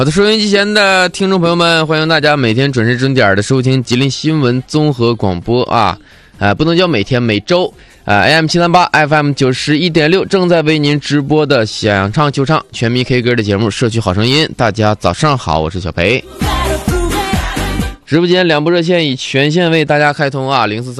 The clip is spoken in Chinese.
好的，收音机前的听众朋友们，欢迎大家每天准时准点的收听吉林新闻综合广播啊，不能叫每天，每周AM 738 FM 91.6正在为您直播的想唱就唱全民 K 歌的节目《社区好声音》。大家早上好，我是小培。直播间两部热线已全线为大家开通啊，043